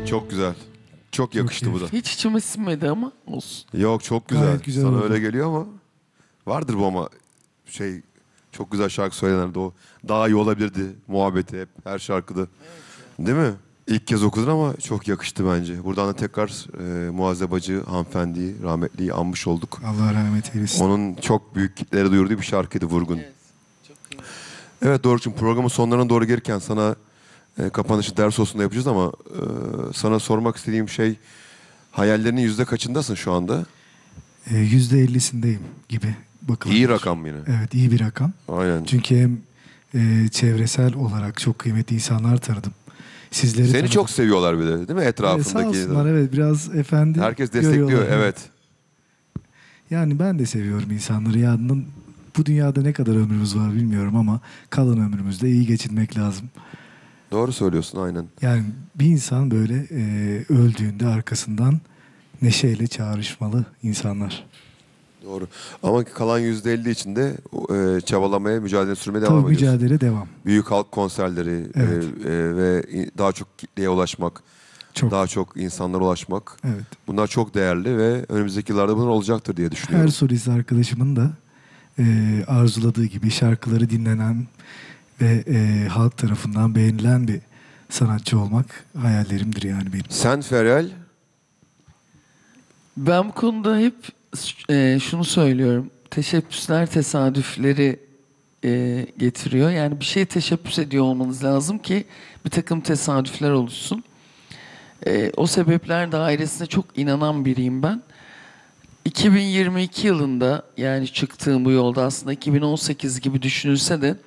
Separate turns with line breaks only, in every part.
Çok güzel. Çok yakıştı bu da.
Hiç içime sinmedi ama olsun.
Yok çok güzel.
Gayet güzel
Sana
oldu.
öyle geliyor ama vardır bu ama çok güzel şarkı söylenirdi o. Daha iyi olabilirdi muhabbeti hep her şarkıda. Değil mi? İlk kez okudun ama çok yakıştı bence. Buradan da tekrar Muazzez Bacı hanımefendiyi, rahmetliyi anmış olduk.
Allah rahmet eylesin.
Onun çok büyük kitlere duyurduğu bir şarkıydı Vurgun.
Evet. Çok kıymetli.
Evet Doruk'cum, programın sonlarına doğru gelirken sana kapanışı ders olsun da yapacağız ama sana sormak istediğim şey, hayallerinin yüzde kaçındasın şu anda?
%50'sindeyim gibi bakılabilir.
İyi rakam yine.
Evet, iyi bir rakam.
Aynen.
Çünkü hem çevresel olarak çok kıymetli insanlar tanıdım. Sizleri
Seni
tanıdım.
çok seviyorlar bir de değil mi
Sağ
etrafındaki?
olsunlar, evet, biraz efendi
Herkes destekliyor,
görüyorlar.
evet.
Yani ben de seviyorum insanları. Yani bu dünyada ne kadar ömrümüz var bilmiyorum ama kalan ömrümüzde iyi geçirmek lazım.
Doğru söylüyorsun aynen.
Yani bir insan böyle öldüğünde arkasından neşeyle çağrışmalı insanlar.
Doğru. Ama kalan %50 içinde çabalamaya, mücadele sürmeye
Tabii
devam ediyorsun.
mücadele devam.
Büyük halk konserleri
Evet.
ve daha çok kitleye ulaşmak,
Çok.
daha çok insanlara ulaşmak.
Evet.
Bunlar çok değerli ve önümüzdeki yıllarda bunlar olacaktır diye
Her
düşünüyorum.
solist arkadaşımın da arzuladığı gibi şarkıları dinlenen ve halk tarafından beğenilen bir sanatçı olmak hayallerimdir yani benim.
Sen Feryal,
Ben bu konuda hep şunu söylüyorum. Teşebbüsler tesadüfleri getiriyor. Yani bir şeye teşebbüs ediyor olmanız lazım ki bir takım tesadüfler oluşsun. O sebepler dairesine çok inanan biriyim ben. 2022 yılında, yani çıktığım bu yolda, aslında 2018 gibi düşünülse de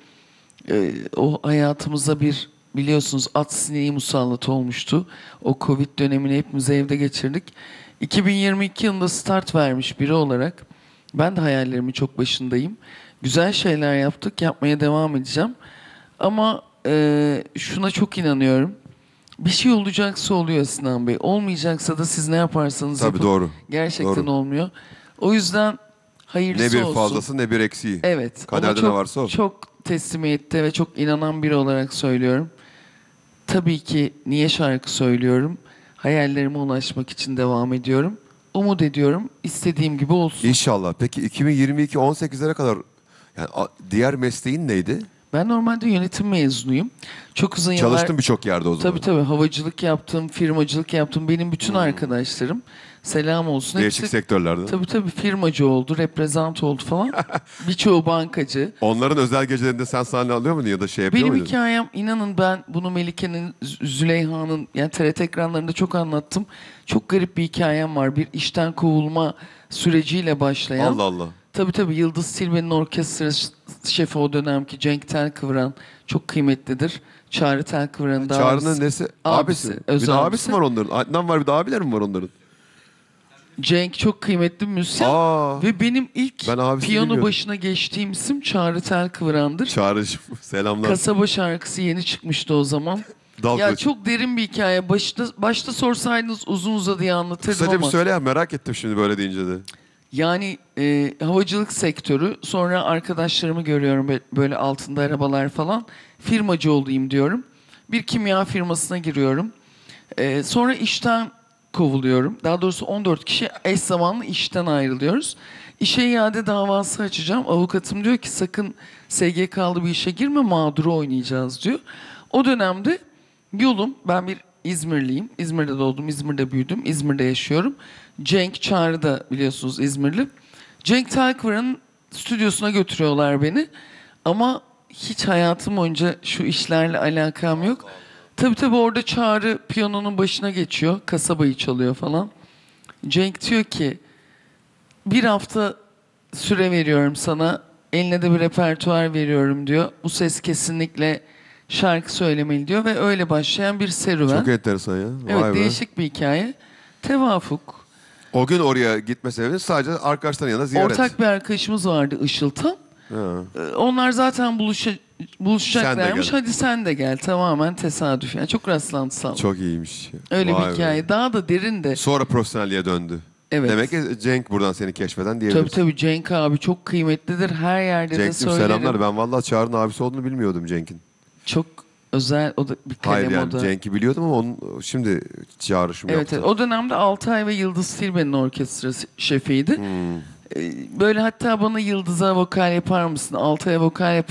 o hayatımıza bir, biliyorsunuz, at sineği musallat olmuştu. O Covid dönemini hepimiz evde geçirdik. 2022 yılında start vermiş biri olarak ben de hayallerimin çok başındayım. Güzel şeyler yaptık, yapmaya devam edeceğim. Ama şuna çok inanıyorum. Bir şey olacaksa oluyor Sinan Bey. Olmayacaksa da siz ne yaparsanız
tabii
yapın.
doğru.
Gerçekten
Doğru.
olmuyor. O yüzden hayırlısı
Ne bir
olsun.
fazlası ne bir eksiği.
Evet.
Kaderde
Ama çok,
ne varsa o.
çok teslimiyette ve çok inanan biri olarak söylüyorum. Tabii ki niye şarkı söylüyorum? Hayallerime ulaşmak için devam ediyorum. Umut ediyorum. İstediğim gibi olsun.
İnşallah. Peki 2022 18'lere kadar yani diğer mesleğin neydi?
Ben normalde yönetim mezunuyum. Çok uzun yıllar...
Çalıştın birçok yerde o zaman.
Tabii tabii. Havacılık yaptım, firmacılık yaptım. Benim bütün arkadaşlarım, selam olsun,
Değişik
hepsi
sektörlerde.
tabii tabii firmacı oldu, reprezent oldu falan. Birçoğu bankacı.
Onların özel gecelerinde sen sahne alıyor muydun ya da şey yapıyor
Benim
muydun?
hikayem, inanın ben bunu Melike'nin, Züleyha'nın, yani TRT ekranlarında çok anlattım. Çok garip bir hikayem var. Bir işten kovulma süreciyle başlayan.
Allah Allah.
Tabii tabii, Yıldız Tilbe'nin orkestra şefi o dönemki Cenk Telkıvran çok kıymetlidir. Çağrı Telkıvran'ın da
Çağrı'nın nesi?
Abisi,
Abisi.
öz
Bir de
abisi.
abisi mi var onların? Adnan var, bir de abiler mi var onların?
Cenk çok kıymetli bir müzisyen.
Aa.
Ve benim ilk
Ben abisini
piyano
bilmiyordum.
başına geçtiğim isim Çağrı Telkıvran'dır.
Çağrı'cığım selamlar.
Kasaba şarkısı yeni çıkmıştı o zaman.
Dal
Ya
kılıç.
çok derin bir hikaye. Başta sorsaydınız uzun uzadıya anlatırdım
Kısaca bir
ama.
söyle ya, merak ettim şimdi böyle deyince de.
Yani havacılık sektörü, sonra arkadaşlarımı görüyorum böyle altında arabalar falan. Firmacı olayım diyorum. Bir kimya firmasına giriyorum. Sonra işten kovuluyorum. Daha doğrusu 14 kişi eş zamanlı işten ayrılıyoruz. İşe iade davası açacağım. Avukatım diyor ki sakın SGK'lı bir işe girme, mağduru oynayacağız diyor. O dönemde ben bir İzmirliyim. İzmir'de doğdum, İzmir'de büyüdüm, İzmir'de yaşıyorum. Cenk Çağrı da biliyorsunuz İzmirli. Cenk Telkıvran'ın stüdyosuna götürüyorlar beni. Ama hiç hayatım boyunca şu işlerle alakam yok. Tabii tabii, orada Çağrı piyanonun başına geçiyor. Kasabayı çalıyor falan. Cenk diyor ki bir hafta süre veriyorum sana. Eline de bir repertuar veriyorum diyor. Bu ses kesinlikle şarkı söylemeli diyor ve öyle başlayan bir serüven.
Çok enteresan ya.
Evet,
Vay be.
değişik bir hikaye. Tevafuk.
O gün oraya gitme sebebi sadece arkadaşların yanında ziyaret.
Ortak bir arkadaşımız vardı, Işıltan.
Ha.
Onlar zaten buluşacaklarmış.
Sen de gel.
Hadi sen de gel. Tamamen tesadüf. Yani çok rastlantısal.
Çok iyiymiş.
Öyle
Vay
bir
be.
hikaye. Daha da derin de.
Sonra profesyonelliğe döndü.
Evet.
Demek ki Cenk buradan seni keşfeden
Tabii
diyebiliriz.
tabii, Cenk abi çok kıymetlidir. Her yerde de
Cenk'cim
söylerim.
selamlar. Ben vallahi Çağrı'nın abisi olduğunu bilmiyordum Cenk'in.
Çok Özel o da bir kalem
Hayır yani
o da.
Cenk'i biliyordum ama onun şimdi çağrışım
Evet,
yaptı.
evet. O dönemde Altay ve Yıldız Tilbe'nin orkestrası şefiydi.
Hmm.
Böyle hatta bana Yıldız'a vokal yapar mısın, Altay'a vokal yapar